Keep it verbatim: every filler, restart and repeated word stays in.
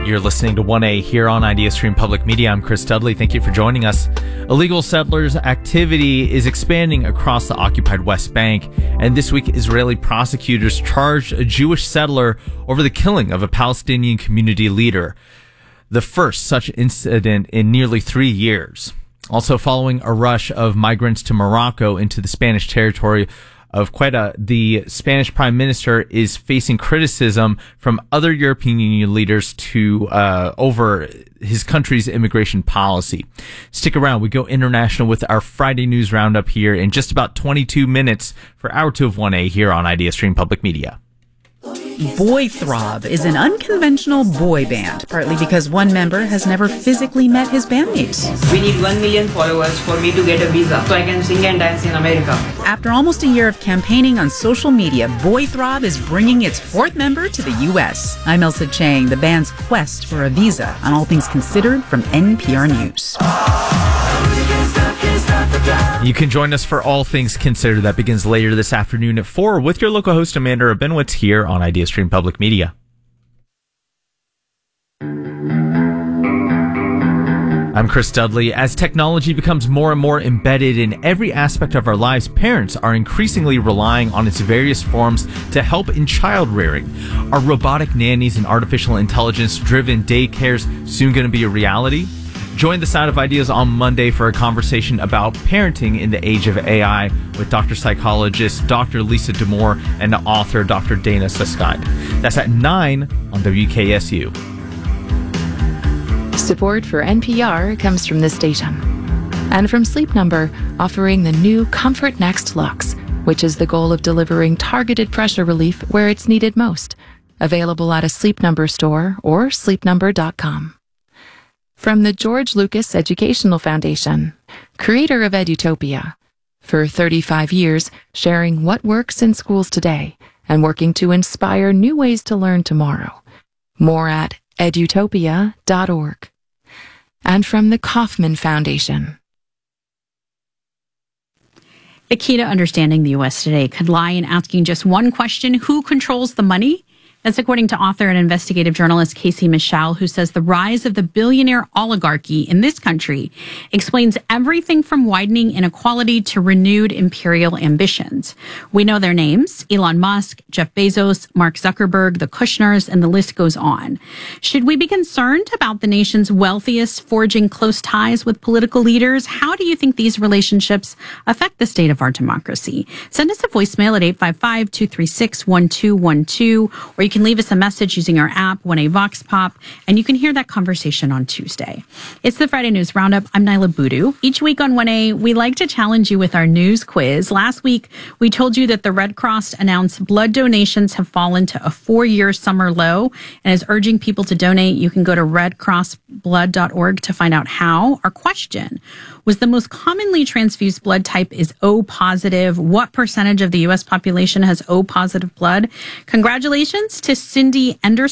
You're listening to one A here on IdeaStream Public Media. I'm Chris Dudley. Thank you for joining us. Illegal settlers activity is expanding across the occupied West Bank, and this week Israeli prosecutors charged a Jewish settler over the killing of a Palestinian community leader, the first such incident in nearly three years. Also following a rush of migrants to Morocco into the Spanish territory of Ceuta, the Spanish prime minister is facing criticism from other European Union leaders to uh, over his country's immigration policy. Stick around. We go international with our Friday news roundup here in just about twenty-two minutes for hour two of one A here on IdeaStream Public Media. Boythrob is an unconventional boy band, partly because one member has never physically met his bandmates. We need one million followers for me to get a visa so I can sing and dance in America. After almost a year of campaigning on social media, Boythrob is bringing its fourth member to the U S. I'm Elsa Chang, the band's quest for a visa on All Things Considered from N P R News. You can join us for All Things Considered. That begins later this afternoon at four with your local host Amanda Rabinowitz here on IdeaStream Public Media. I'm Chris Dudley. As technology becomes more and more embedded in every aspect of our lives, parents are increasingly relying on its various forms to help in child rearing. Are robotic nannies and artificial intelligence-driven daycares soon going to be a reality? Join the Sound of Ideas on Monday for a conversation about parenting in the age of A I with Doctor Psychologist Doctor Lisa Damour and author Doctor Dana Suskind. That's at nine on W K S U. Support for N P R comes from this station and from Sleep Number, offering the new Comfort Next Luxe, which is the goal of delivering targeted pressure relief where it's needed most. Available at a Sleep Number store or sleep number dot com. From the George Lucas Educational Foundation, creator of Edutopia. For thirty-five years, sharing what works in schools today and working to inspire new ways to learn tomorrow. More at edutopia dot org. And from the Kauffman Foundation. The key to understanding the U S today could lie in asking just one question: who controls the money? That's according to author and investigative journalist Casey Michel, who says the rise of the billionaire oligarchy in this country explains everything from widening inequality to renewed imperial ambitions. We know their names: Elon Musk, Jeff Bezos, Mark Zuckerberg, the Kushners, and the list goes on. Should we be concerned about the nation's wealthiest forging close ties with political leaders? How do you think these relationships affect the state of our democracy? Send us a voicemail at eight five five, two three six, one two one two, or you can leave us a message using our app, one A Vox Pop, and you can hear that conversation on Tuesday. It's the Friday News Roundup. I'm Nyla Boodoo. Each week on one A, we like to challenge you with our news quiz. Last week, we told you that the Red Cross announced blood donations have fallen to a four-year summer low and is urging people to donate. You can go to red cross blood dot org to find out how. Our question was: the most commonly transfused blood type is O positive. What percentage of the U S population has O positive blood? Congratulations to Cindy Enderson.